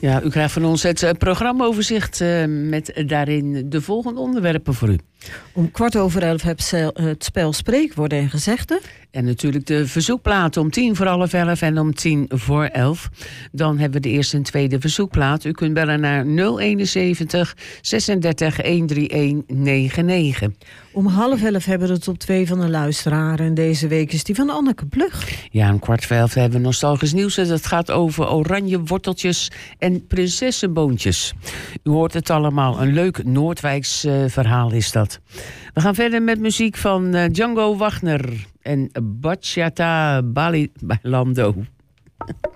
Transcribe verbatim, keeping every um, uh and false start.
Ja, u krijgt van ons het uh, programmaoverzicht uh, met daarin de volgende onderwerpen voor u. Om kwart over elf heb je het spel Spreekwoorden en Gezegden. En natuurlijk de verzoekplaat om tien voor half elf en om tien voor elf. Dan hebben we de eerste en tweede verzoekplaat. U kunt bellen naar nul eenenzeventig zesendertig honderdeenennegentig. Om half elf hebben we de top twee van een luisteraar. En deze week is die van Anneke Plug. Ja, om kwart voor elf hebben we nostalgisch nieuws. Dat gaat over oranje worteltjes en prinsessenboontjes. U hoort het allemaal. Een leuk Noordwijks uh, verhaal is dat. We gaan verder met muziek van uh, Django Wagner en Bachata Bailando.